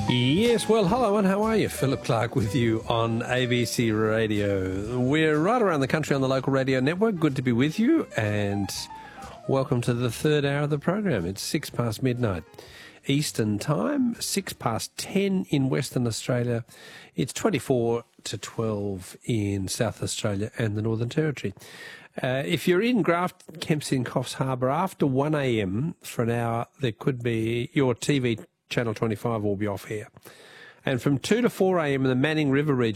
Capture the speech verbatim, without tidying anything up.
Yes, well, hello and how are you? Philip Clark with you on A B C Radio. We're right around the country on the local radio network. Good to be with you and welcome to the third hour of the program. It's six past midnight Eastern time, six past ten in Western Australia. It's twenty-four to twelve in South Australia and the Northern Territory. Uh, if you're in Grafton, Kempsey and Coffs Harbour after one a m for an hour, there could be your T V Channel twenty-five will be off here. And from two to four a m in the Manning River region,